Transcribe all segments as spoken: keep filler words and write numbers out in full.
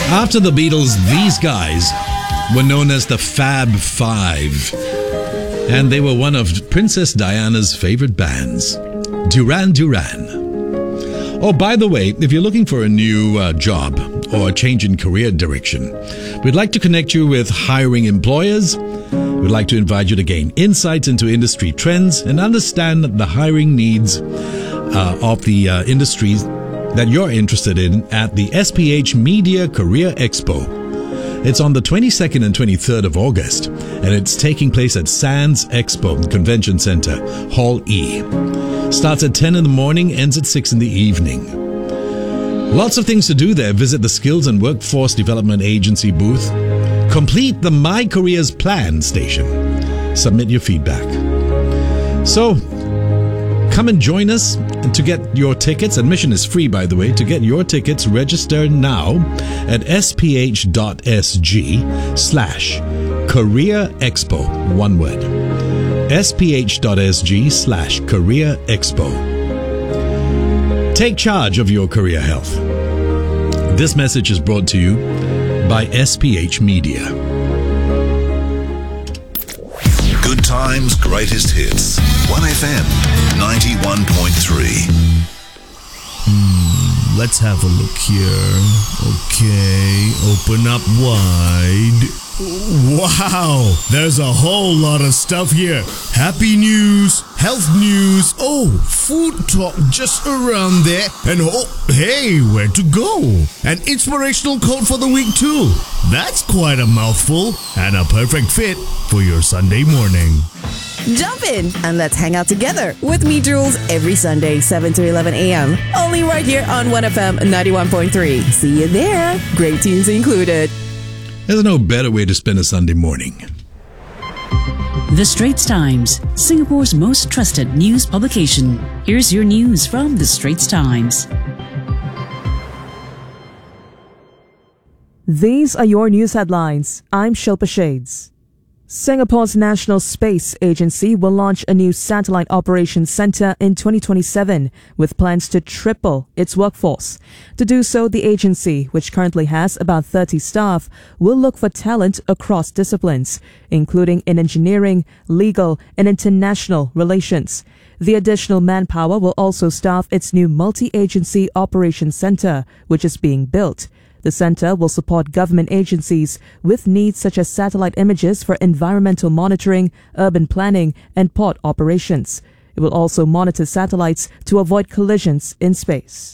After the Beatles, these guys were known as the Fab Five, and they were one of Princess Diana's favorite bands, Duran Duran. Oh, by the way, if you're looking for a new uh, job or a change in career direction, we'd like to connect you with hiring employers. We'd like to invite you to gain insights into industry trends and understand the hiring needs uh, of the uh, industries that you're interested in at the S P H Media Career Expo. It's on the twenty-second and twenty-third of August, and it's taking place at Sands Expo Convention Center, Hall E. Starts at ten in the morning, ends at six in the evening. Lots of things to do there. Visit the Skills and Workforce Development Agency booth. Complete the My Careers Plan station. Submit your feedback. So, come and join us to get your tickets. Admission is free, by the way. To get your tickets, register now at sph.sg slash Career Expo. One word. sph.sg slash Career Expo. Take charge of your career health. This message is brought to you by S P H Media. Good times, greatest hits. one F M ninety-one point three. Hmm, let's have a look here. Okay, open up wide. Wow, there's a whole lot of stuff here. Happy news, health news, oh, food talk just around there, and oh, hey, where to go? An inspirational quote for the week too. That's quite a mouthful and a perfect fit for your Sunday morning. Jump in and let's hang out together with me, Jules, every Sunday, seven to eleven a.m. Only right here on one F M ninety-one point three. See you there. Great tunes included. There's no better way to spend a Sunday morning. The Straits Times, Singapore's most trusted news publication. Here's your news from The Straits Times. These are your news headlines. I'm Shilpa Shades. Singapore's National Space Agency will launch a new satellite operations center in twenty twenty-seven with plans to triple its workforce. To do so, the agency, which currently has about thirty staff, will look for talent across disciplines, including in engineering, legal, and international relations. The additional manpower will also staff its new multi-agency operations center, which is being built. The center will support government agencies with needs such as satellite images for environmental monitoring, urban planning, and port operations. It will also monitor satellites to avoid collisions in space.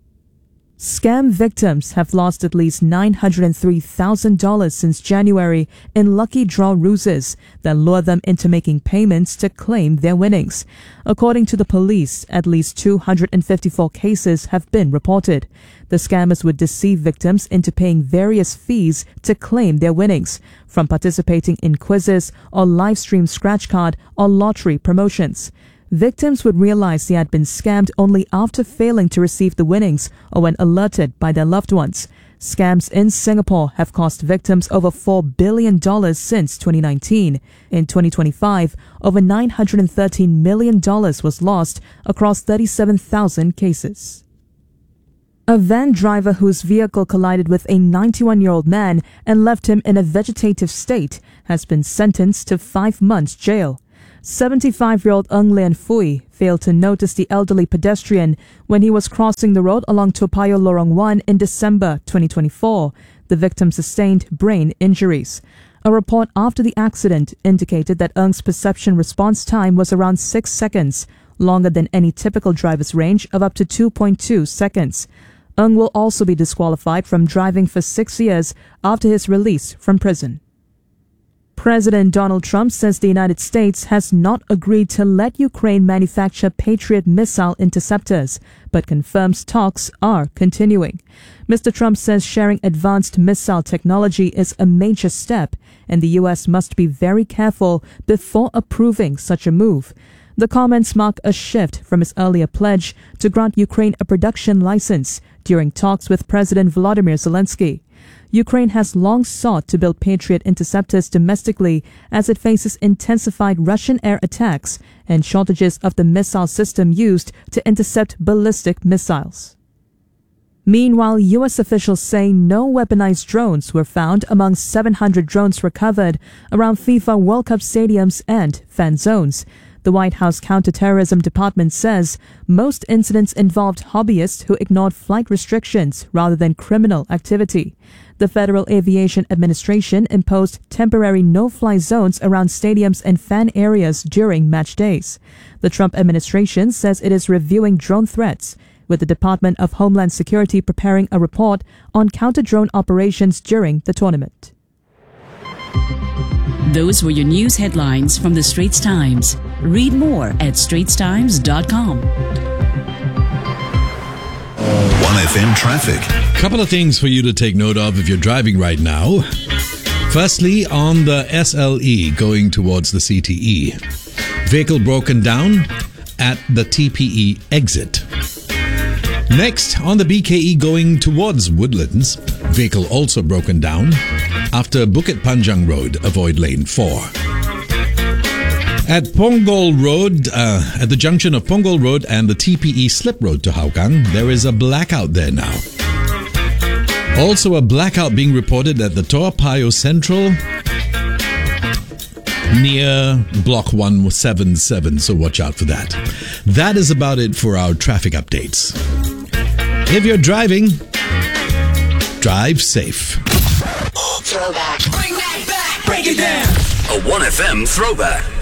Scam victims have lost at least nine hundred three thousand dollars since January in lucky draw ruses that lure them into making payments to claim their winnings. According to the police, at least two hundred fifty-four cases have been reported. The scammers would deceive victims into paying various fees to claim their winnings, from participating in quizzes or live stream scratch card or lottery promotions. Victims would realize they had been scammed only after failing to receive the winnings or when alerted by their loved ones. Scams in Singapore have cost victims over four billion dollars since twenty nineteen. In twenty twenty-five, over nine hundred thirteen million dollars was lost across thirty-seven thousand cases. A van driver whose vehicle collided with a ninety-one-year-old man and left him in a vegetative state has been sentenced to five months jail. seventy-five-year-old Ng Lian Fui failed to notice the elderly pedestrian when he was crossing the road along Toa Payoh Lorong one in December twenty twenty-four. The victim sustained brain injuries. A report after the accident indicated that Ng's perception response time was around six seconds, longer than any typical driver's range of up to two point two seconds. Ng will also be disqualified from driving for six years after his release from prison. President Donald Trump says the United States has not agreed to let Ukraine manufacture Patriot missile interceptors, but confirms talks are continuing. Mister Trump says sharing advanced missile technology is a major step, and the U S must be very careful before approving such a move. The comments mark a shift from his earlier pledge to grant Ukraine a production license during talks with President Volodymyr Zelensky. Ukraine has long sought to build Patriot interceptors domestically as it faces intensified Russian air attacks and shortages of the missile system used to intercept ballistic missiles. Meanwhile, U S officials say no weaponized drones were found among seven hundred drones recovered around FIFA World Cup stadiums and fan zones. The White House Counterterrorism Department says most incidents involved hobbyists who ignored flight restrictions rather than criminal activity. The Federal Aviation Administration imposed temporary no-fly zones around stadiums and fan areas during match days. The Trump administration says it is reviewing drone threats, with the Department of Homeland Security preparing a report on counter-drone operations during the tournament. Those were your news headlines from the Straits Times. Read more at straits times dot com. one F M traffic. Couple of things for you to take note of if you're driving right now. Firstly, on the S L E going towards the C T E. Vehicle broken down at the T P E exit. Next, on the B K E going towards Woodlands, vehicle also broken down after Bukit Panjang Road, avoid lane four. At Punggol Road, uh, at the junction of Punggol Road and the T P E slip road to Hougang, there is a blackout there now. Also a blackout being reported at the Toa Payoh Central near Block one seventy-seven, so watch out for that. That is about it for our traffic updates. If you're driving, drive safe. Throwback. Bring that back. Break it down. A one F M throwback.